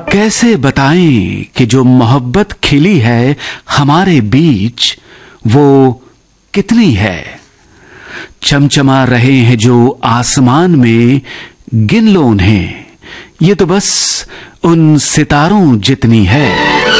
कैसे बताएं कि जो मोहब्बत खिली है हमारे बीच वो कितनी है। चमचमा रहे हैं जो आसमान में, गिन लो उन्हें, ये तो बस उन सितारों जितनी है।